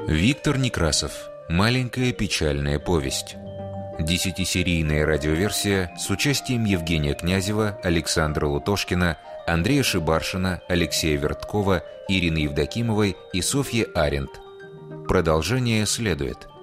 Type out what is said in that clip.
Виктор Некрасов. Маленькая печальная повесть. 10-серийная радиоверсия с участием Евгения Князева, Александра Лутошкина, Андрея Шибаршина, Алексея Верткова, Ирины Евдокимовой и Софьи Аренд. Продолжение следует.